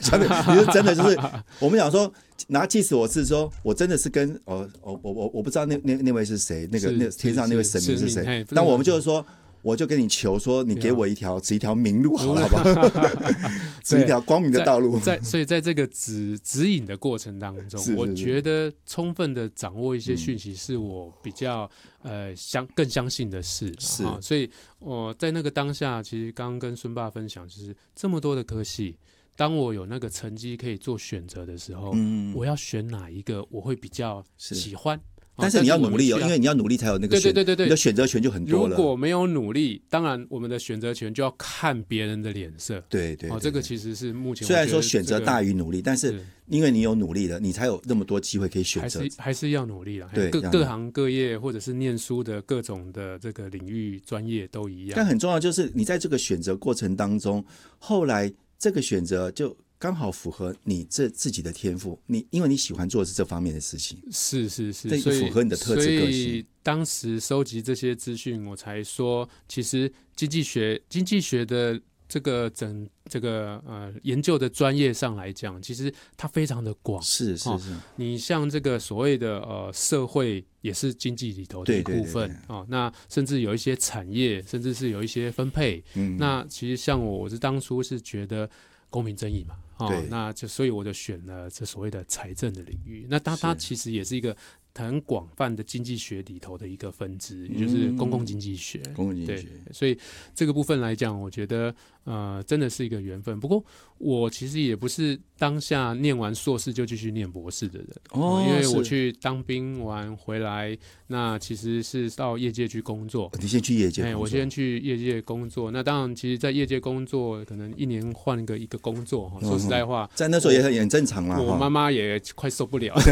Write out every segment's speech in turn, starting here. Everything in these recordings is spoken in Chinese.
你是真的就是我们讲说拿即使我是说我真的是跟我不知道那位是谁，那个天上那位神明是谁，但我们就是说。我就跟你求说，你给我指一条明路好了，好不好？指一条光明的道路。 所以在这个指引的过程当中，我觉得充分的掌握一些讯息是我比较更相信的事。是，所以我在那个当下，其实刚刚跟孙爸分享，就是这么多的科系。当我有那个成绩可以做选择的时候，我要选哪一个，我会比较喜欢。 但是你要努力因为你要努力才有那个对，你的选择权就很多了。 如果没有努力，当然我们的选择权就要看别人的脸色。 对， 这个其实是目前虽然说选择大于努力，但是因为你有努力了，你才有那么多机会可以选择。 还是要努力啦。 对， 各行各业或者是念书的各种的这个领域专业都一样。 但很重要就是你在这个选择过程当中，后来这个选择就刚好符合你自己的天赋，因为你喜欢做的是这方面的事情， 是， 这符合你的特质个性。 所以当时收集这些资讯，我才说，其实经济学的这个研究的专业上来讲，其实它非常的广。 是， 你像这个所谓的社会也是经济里头的一部分那甚至有一些产业，甚至是有一些分配。那其实像我是当初是觉得公平正义嘛。那所以我就选了这所谓的财政的领域。那它其实也是一个很广泛的经济学里头的一个分支，也就是公共经济学。对，所以这个部分来讲，我觉得真的是一个缘分。不过我其实也不是当下念完硕士就继续念博士的人因为我去当兵完回来，那其实是到业界去工作。 你先去业界工作？ 我先去业界工作。那当然，其实在业界工作，可能一年换一个工作。说实在话， 在那时候也很正常啦。 我妈妈也快受不了。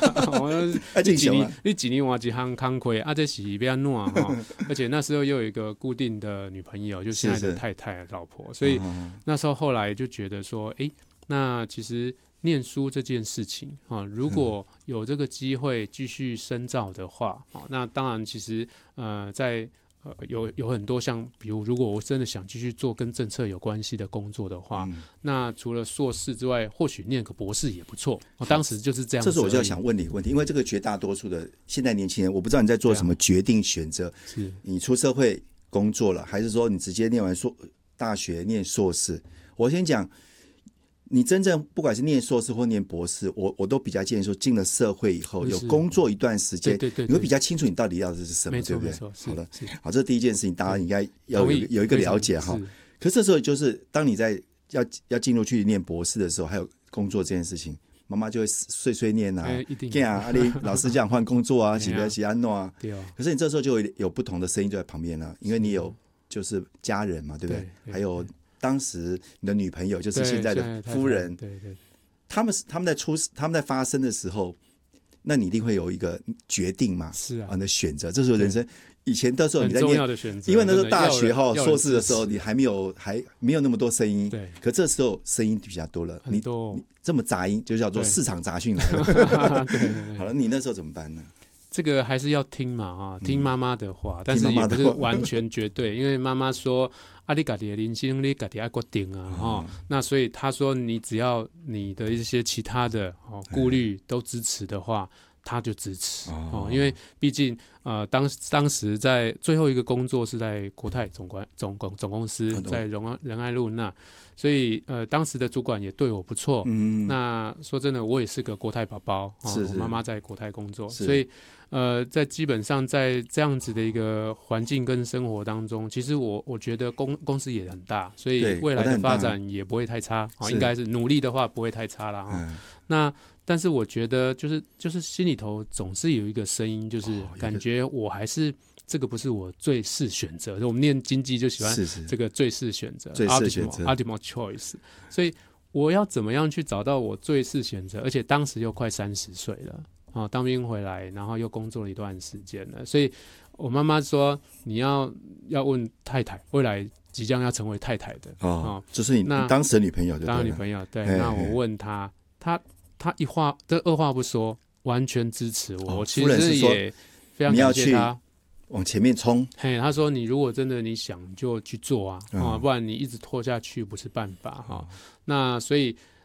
你几年换一行工课这是要怎样而且那时候又有一个固定的女朋友，就现在的太太老婆，所以那时候后来就觉得说，那其实念书这件事情如果有这个机会继续深造的话那当然其实在有很多像比如果我真的想继续做跟政策有关系的工作的话那除了硕士之外或许念个博士也不错当时就是这样子。 这时候我就要想问你一个问题，因为这个绝大多数的现在年轻人，我不知道你在做什么决定选择，是你出社会工作了，还是说你直接念完大学念硕士。我先讲你真正不管是念硕士或念博士，我都比较建议说进了社会以后有工作一段时间，你会比较清楚你到底要的是什么，对不对？好的，好，这是第一件事情，大家应该要有一个了解哈。可是这时候就是当你在要进入去念博士的时候，还有工作这件事情，妈妈就会碎碎念你老师讲换工作啊，洗安诺啊。可是你这时候就有不同的声音就在旁边了，因为你有就是家人嘛，对不对？还有当时你的女朋友就是现在的夫人，对，他们在发生的时候，那你一定会有一个决定嘛，是啊，你的选择，这时候人生以前的时候你在念，很重要的选择，因为那时候大学硕士的时候，你还没有那么多声音，对，可这时候声音比较多了，你这么杂音就叫做市场杂讯来了。好了，你那时候怎么办呢？ 这个还是要听嘛听妈妈的话，但是也不是完全绝对，因为妈妈说你自己的人生你自己要决定那所以她说你只要你的一些其他的顾虑都支持的话，他就支持因为毕竟当时在最后一个工作是在国泰总公司，在仁爱路那，所以当时的主管也对我不错。那说真的，我也是个国泰宝宝我妈妈在国泰工作，所以在基本上在这样子的一个环境跟生活当中，其实我觉得公司也很大，所以未来的发展也不会太差应该是努力的话不会太差啦那但是我觉得就是心里头总是有一个声音，就是感觉我还是这个不是我最适选择。我们念经济就喜欢这个最适选择 ultimate choice， 所以我要怎么样去找到我最适选择，而且当时又快30岁了当兵回来，然后又工作了一段时间了，所以我妈妈说你要问太太，未来即将要成为太太的就是你当时的女朋友，当女朋友对。那我问她这二话不说，完全支持我。我其实也非常感谢她， 往前面冲。 他说你如果真的你想就去做不然你一直拖下去不是办法那所以